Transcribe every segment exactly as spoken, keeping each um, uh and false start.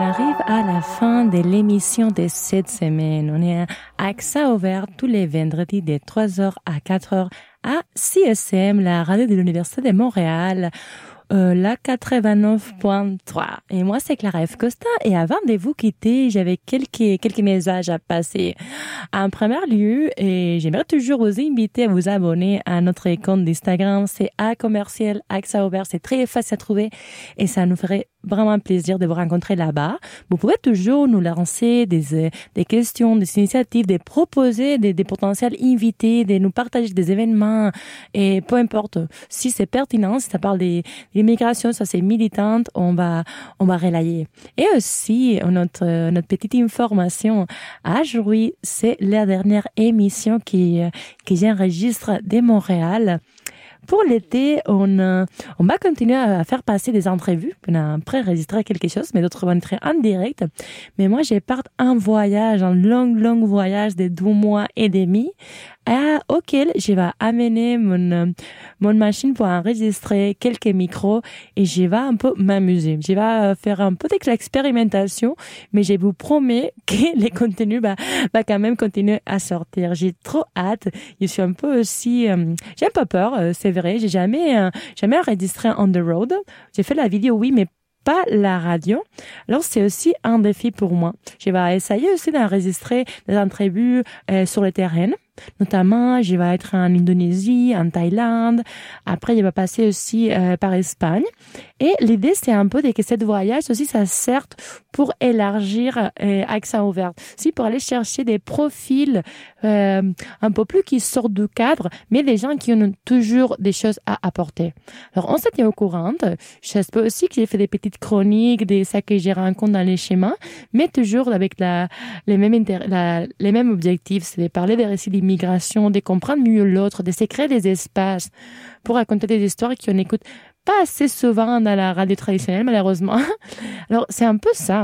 arrive à la fin de l'émission de cette semaine. On est à Accès ouvert tous les vendredis de trois heures à quatre heures à C S M, la radio de l'Université de Montréal. Euh, la quatre-vingt-neuf point trois. Et moi, c'est Clara F. Costa. Et avant de vous quitter, j'avais quelques, quelques messages à passer. En premier lieu, et j'aimerais toujours vous inviter à vous abonner à notre compte d'Instagram. C'est A commercial, Accès ouvert. C'est très facile à trouver et ça nous ferait vraiment plaisir de vous rencontrer là-bas. Vous pouvez toujours nous lancer des, des questions, des initiatives, de proposer des, des potentiels invités, de nous partager des événements et peu importe si c'est pertinent, si ça parle des, des migrations, ça c'est militante, on va, on va relayer. Et aussi, notre, notre petite information à aujourd'hui, c'est la dernière émission qui, que j'enregistre de Montréal. Pour l'été, on, euh, on va continuer à faire passer des entrevues. On a pré-enregistré quelque chose, mais d'autres vont être en direct. Mais moi, je pars en voyage, un long, long voyage de deux mois et demi, à, auquel je vais amener mon, euh, mon machine pour enregistrer quelques micros et je vais un peu m'amuser. Je vais faire un peu d'expérimentation, mais je vous promets que les contenus va, va quand même continuer à sortir. J'ai trop hâte. Je suis un peu aussi, euh, j'ai un peu peur, euh, c'est vrai. J'ai jamais, euh, jamais enregistré on the road. J'ai fait la vidéo, oui, mais pas la radio. Alors, c'est aussi un défi pour moi. Je vais essayer aussi d'enregistrer des entrevues euh, sur le terrain. Notamment, je vais être en Indonésie, en Thaïlande. Après, je vais passer aussi euh, par Espagne. Et l'idée, c'est un peu que cette voyage aussi, ça sert pour élargir euh, Accès ouvert. Si pour aller chercher des profils euh, un peu plus qui sortent du cadre, mais des gens qui ont toujours des choses à apporter. Alors, on se tient au courant. J'espère aussi que j'ai fait des petites chroniques de ça que j'ai rencontré dans les schémas, mais toujours avec la, les mêmes inter- la, les mêmes objectifs, c'est de parler des récits d'immigration, de comprendre mieux l'autre, de se créer des espaces pour raconter des histoires qu'on n'écoute pas assez souvent dans la radio traditionnelle, malheureusement. Alors, c'est un peu ça.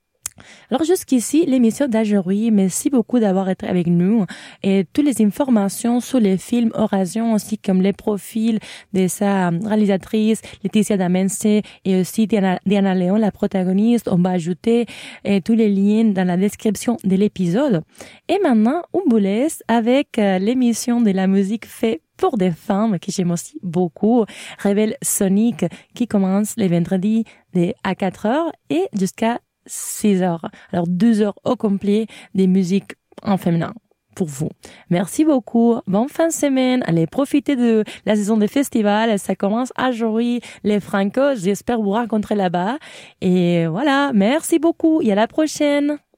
Alors, jusqu'ici, l'émission d'aujourd'hui. Merci beaucoup d'avoir été avec nous. Et toutes les informations sur les films Orasion, aussi comme les profils de sa réalisatrice, Laetitia Damense, et aussi Diana, Diana Léon, la protagoniste. On va ajouter et tous les liens dans la description de l'épisode. Et maintenant, on vous laisse avec euh, l'émission de la musique faite pour des femmes, que j'aime aussi beaucoup, Rebelle Sonic, qui commence les vendredis de à quatre heures et jusqu'à six heures. Alors, deux heures au complet des musiques en féminin pour vous. Merci beaucoup. Bonne fin de semaine. Allez, profitez de la saison des festivals. Ça commence aujourd'hui, les Francos. J'espère vous rencontrer là-bas. Et voilà. Merci beaucoup. Et à la prochaine.